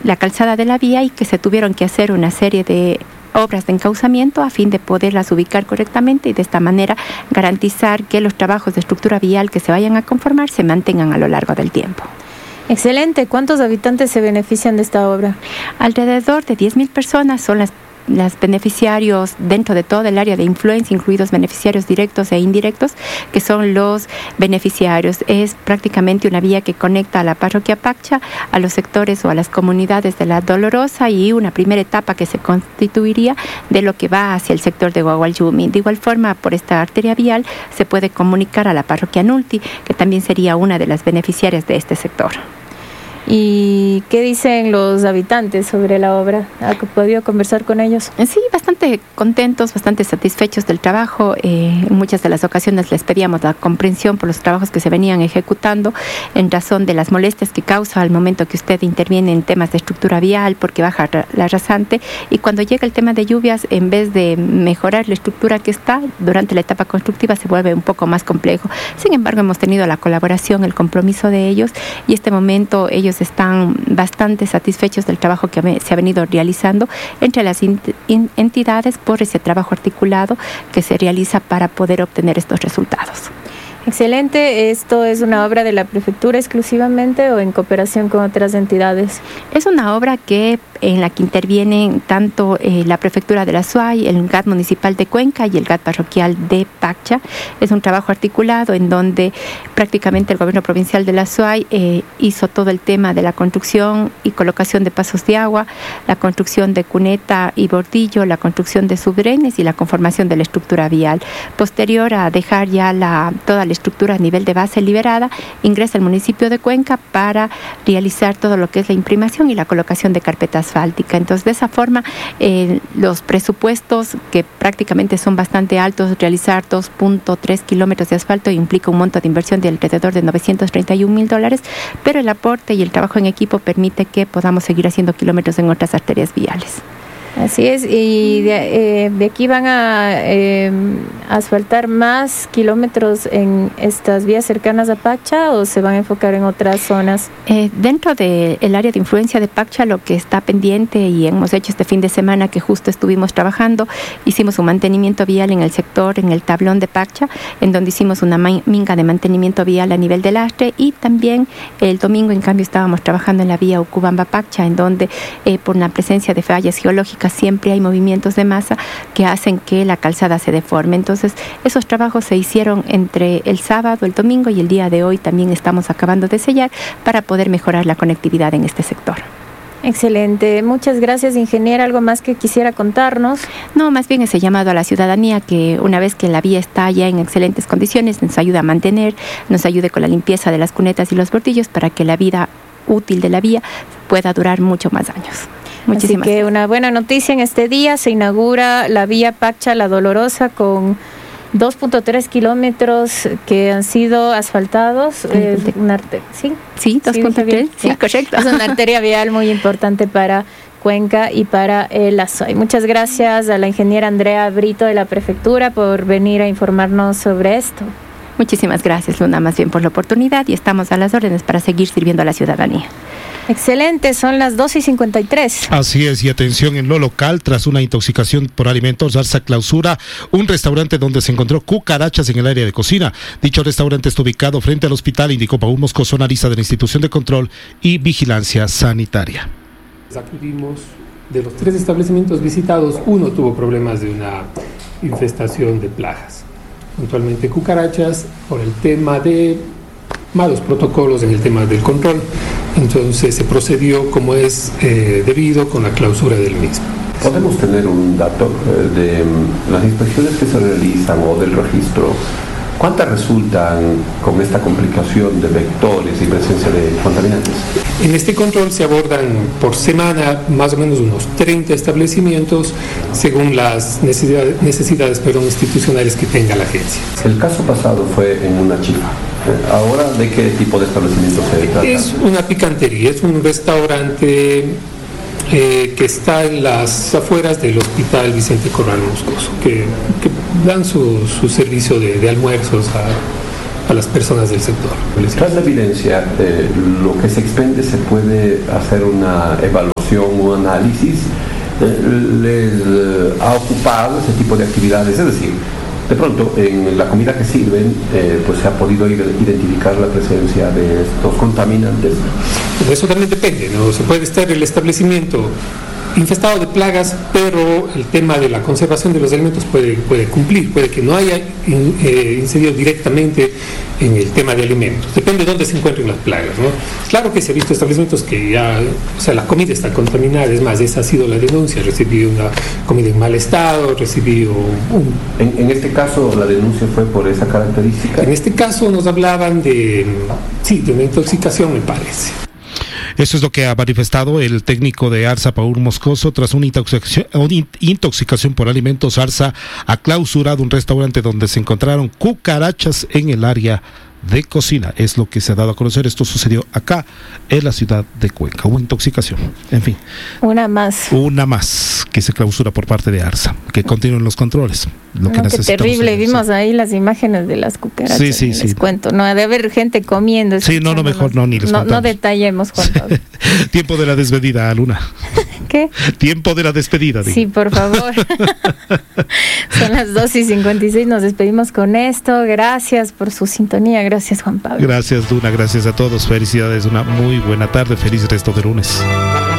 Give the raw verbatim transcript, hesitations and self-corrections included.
la calzada de la vía y que se tuvieron que hacer una serie de obras de encauzamiento a fin de poderlas ubicar correctamente y de esta manera garantizar que los trabajos de estructura vial que se vayan a conformar se mantengan a lo largo del tiempo. Excelente. ¿Cuántos habitantes se benefician de esta obra? Alrededor de diez mil personas son las los beneficiarios dentro de todo el área de influencia, incluidos beneficiarios directos e indirectos, que son los beneficiarios. Es prácticamente una vía que conecta a la parroquia Paccha, a los sectores o a las comunidades de la Dolorosa y una primera etapa que se constituiría de lo que va hacia el sector de Guagualyumi. De igual forma, por esta arteria vial se puede comunicar a la parroquia Nulti, que también sería una de las beneficiarias de este sector. ¿Y qué dicen los habitantes sobre la obra? ¿Ha podido conversar con ellos? Sí, bastante contentos, bastante satisfechos del trabajo. Eh, en muchas de las ocasiones les pedíamos la comprensión por los trabajos que se venían ejecutando en razón de las molestias que causa al momento que usted interviene en temas de estructura vial porque baja la rasante, y cuando llega el tema de lluvias, en vez de mejorar la estructura que está durante la etapa constructiva, se vuelve un poco más complejo. Sin embargo, hemos tenido la colaboración, el compromiso de ellos, y este momento ellos están bastante satisfechos del trabajo que se ha venido realizando entre las entidades por ese trabajo articulado que se realiza para poder obtener estos resultados. Excelente. ¿Esto es una obra de la prefectura exclusivamente o en cooperación con otras entidades? Es una obra que en la que intervienen tanto eh, la prefectura de la Azuay, el G A T municipal de Cuenca y el G A T parroquial de Paccha. Es un trabajo articulado en donde prácticamente el gobierno provincial de la Azuay eh, hizo todo el tema de la construcción y colocación de pasos de agua, la construcción de cuneta y bordillo, la construcción de subdrenes y la conformación de la estructura vial. Posterior a dejar ya la, toda la estructura a nivel de base liberada, ingresa el municipio de Cuenca para realizar todo lo que es la imprimación y la colocación de carpeta asfáltica. Entonces, de esa forma, eh, los presupuestos, que prácticamente son bastante altos, realizar dos punto tres kilómetros de asfalto implica un monto de inversión de alrededor de novecientos treinta y un mil dólares, pero el aporte y el trabajo en equipo permite que podamos seguir haciendo kilómetros en otras arterias viales. Así es, y de, eh, de aquí van a eh, asfaltar más kilómetros en estas vías cercanas a Paccha, ¿o se van a enfocar en otras zonas? Eh, dentro del área de influencia de Paccha, lo que está pendiente y hemos hecho este fin de semana que justo estuvimos trabajando, hicimos un mantenimiento vial en el sector, en el tablón de Paccha, en donde hicimos una minga de mantenimiento vial a nivel del lastre, y también el domingo en cambio estábamos trabajando en la vía Ucubamba-Paccha, en donde eh, por la presencia de fallas geológicas siempre hay movimientos de masa que hacen que la calzada se deforme. Entonces, esos trabajos se hicieron entre el sábado, el domingo y el día de hoy también estamos acabando de sellar para poder mejorar la conectividad en este sector. Excelente. Muchas gracias, ingeniera. ¿Algo más que quisiera contarnos? No, más bien ese llamado a la ciudadanía que una vez que la vía está ya en excelentes condiciones, nos ayuda a mantener, nos ayude con la limpieza de las cunetas y los bordillos para que la vida útil de la vía pueda durar mucho más años. Muchísimas Así que una buena noticia en este día, se inaugura la vía Paccha La Dolorosa con dos punto tres kilómetros que han sido asfaltados. Eh, una arte- ¿Sí? Sí, dos punto tres, sí, sí, correcto. Es una arteria vial muy importante para Cuenca y para el Azuay. Muchas gracias a la ingeniera Andrea Brito de la prefectura por venir a informarnos sobre esto. Muchísimas gracias, Luna, más bien por la oportunidad, y estamos a las órdenes para seguir sirviendo a la ciudadanía. Excelente, son las doce y cincuenta y tres. Así es, y atención, en lo local, tras una intoxicación por alimentos, Arsa clausura un restaurante donde se encontró cucarachas en el área de cocina. Dicho restaurante está ubicado frente al hospital, indicó Paul Moscoso, analista de la Institución de Control y Vigilancia Sanitaria. Acudimos de los tres establecimientos visitados, uno tuvo problemas de una infestación de plagas, puntualmente cucarachas, por el tema de malos protocolos en el tema del control. Entonces se procedió como es eh, debido con la clausura del mismo. ¿Podemos tener un dato eh, de um, las inspecciones que se realizan o del registro? ¿Cuántas resultan con esta complicación de vectores y presencia de contaminantes? En este control se abordan por semana más o menos unos treinta establecimientos según las necesidades, necesidades perdón, institucionales que tenga la agencia. El caso pasado fue en una chifa. ¿Ahora de qué tipo de establecimiento se trata? Es una picantería, es un restaurante eh, que está en las afueras del Hospital Vicente Corral Moscoso, que, que dan su, su servicio de, de almuerzos a, a las personas del sector. Tras la evidencia, eh, lo que se expende, ¿se puede hacer una evaluación evaluación o análisis eh, les eh, ha ocupado ese tipo de actividades. Es decir, de pronto en la comida que sirven eh, pues se ha podido identificar la presencia de estos contaminantes. Eso también depende, ¿no? Se puede estar el establecimiento infestado de plagas, pero el tema de la conservación de los alimentos puede, puede cumplir, puede que no haya in, eh, incidido directamente en el tema de alimentos, depende de dónde se encuentren las plagas, ¿no? Claro que se ha visto establecimientos que ya, o sea, la comida está contaminada, es más, esa ha sido la denuncia, recibí una comida en mal estado, recibí un... En, en este caso la denuncia fue por esa característica. En este caso nos hablaban de, sí, de una intoxicación, me parece. Eso es lo que ha manifestado el técnico de ARSA, Paul Moscoso, tras una intoxicación, una intoxicación por alimentos. ARSA ha clausurado un restaurante donde se encontraron cucarachas en el área de cocina. Es lo que se ha dado a conocer. Esto sucedió acá en la ciudad de Cuenca. Hubo intoxicación. En fin. Una más. Una más que se clausura por parte de ARSA. Que continúen los controles. Lo que no, qué terrible. hacer, Vimos sí. ahí las imágenes de las cucarachas. Sí, sí, les sí. cuento. No, de haber gente comiendo. Sí, no, no, mejor no, ni les no, contamos. no detallemos, Juan Pablo. Tiempo de la despedida, Luna. ¿Qué? Tiempo de la despedida. Digo. Sí, por favor. Son las dos y cincuenta y seis. Nos despedimos con esto. Gracias por su sintonía. Gracias, Juan Pablo. Gracias, Luna. Gracias a todos. Felicidades. Una muy buena tarde. Feliz resto de lunes.